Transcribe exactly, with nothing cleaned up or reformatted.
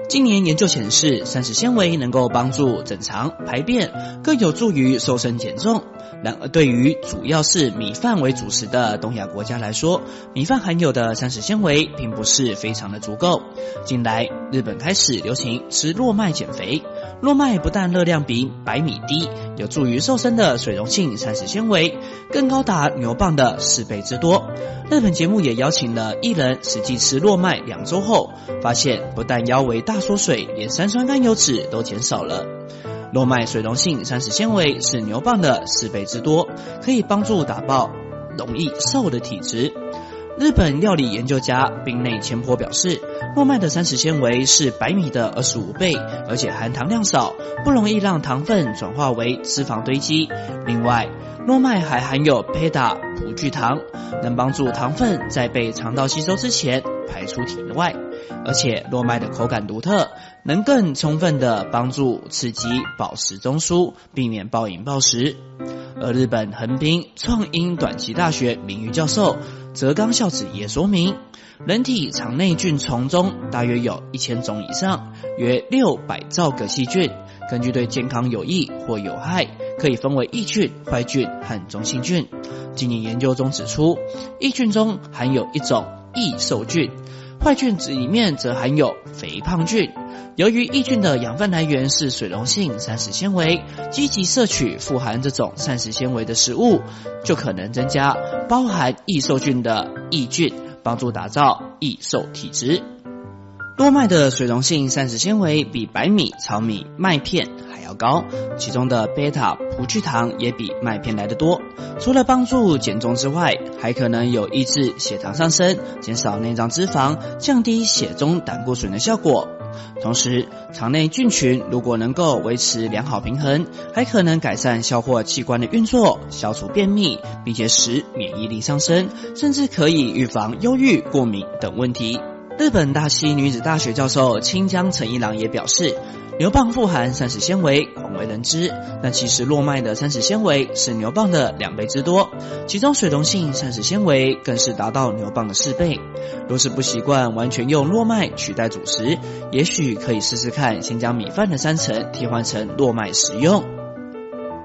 近年研究显示，膳食纤维能够帮助整肠、排便，更有助于瘦身减重。然而，对于主要是米饭为主食的东亚国家来说，米饭含有的膳食纤维并不是非常的足够。近来，日本开始流行吃糯麦减肥。糯麦不但热量比白米低，有助于瘦身的水溶性膳食纤维更高达牛蒡的四倍之多。日本节目也邀请了艺人实际吃糯麦两周后，发现不但腰围大缩水，连三酸甘油脂都减少了。糯麦水溶性膳食纤维是牛蒡的四倍之多，可以帮助打爆容易瘦的体质。日本料理研究家滨内千坡表示，糯麦的膳食纤维是白米的二十五倍，而且含糖量少，不容易让糖分转化为脂肪堆积。另外，糯麦还含有贝塔葡聚糖，能帮助糖分在被肠道吸收之前排出体外。而且糯麦的口感独特，能更充分的帮助刺激饱食中枢，避免暴饮暴食。而日本横滨创英短期大学名誉教授泽冈孝子也说明，人体肠内菌丛中大约有一千种以上，约六百兆个细菌。根据对健康有益或有害，可以分为益菌、坏菌和中性菌。近年研究中指出，益菌中含有一种益瘦菌，坏菌里面则含有肥胖菌。由于益菌的养分来源是水溶性膳食纤维，积极摄取富含这种膳食纤维的食物，就可能增加包含益瘦菌的益菌，帮助打造益瘦体质。糯麦的水溶性膳食纤维比白米、糙米、麦片还要高，其中的贝塔葡聚糖也比麦片来得多。除了帮助减重之外，还可能有抑制血糖上升、减少内脏脂肪、降低血中胆固醇的效果。同时，肠内菌群如果能够维持良好平衡，还可能改善消化器官的运作，消除便秘，并且使免疫力上升，甚至可以预防忧郁、过敏等问题。日本大溪女子大学教授清江诚一郎也表示，牛蒡富含膳食纤维广为人知，但其实糯麦的膳食纤维是牛蒡的两倍之多，其中水溶性膳食纤维更是达到牛蒡的四倍。若是不习惯完全用糯麦取代主食，也许可以试试看先将米饭的三层替换成糯麦食用。